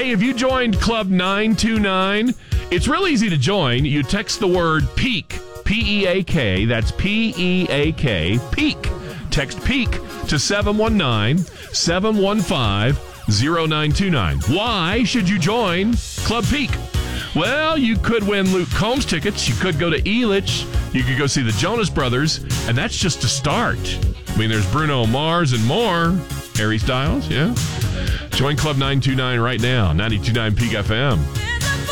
Hey, if you joined Club 929, it's real easy to join. You text the word PEAK, P-E-A-K, that's P-E-A-K, PEAK. Text PEAK to 719-715-0929. Why should you join Club PEAK? Well, you could win Luke Combs tickets. You could go to Elitch. You could go see the Jonas Brothers. And that's just a start. I mean, there's Bruno Mars and more. Harry Styles, yeah. Join Club 929 right now, 92.9 Peak FM.